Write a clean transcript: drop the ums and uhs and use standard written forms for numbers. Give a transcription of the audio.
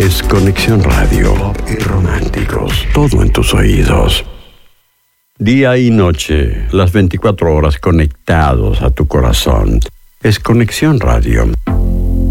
Es Conexión Radio. Pop y románticos. Todo en tus oídos. Día y noche, las 24 horas conectados a tu corazón. Es Conexión Radio.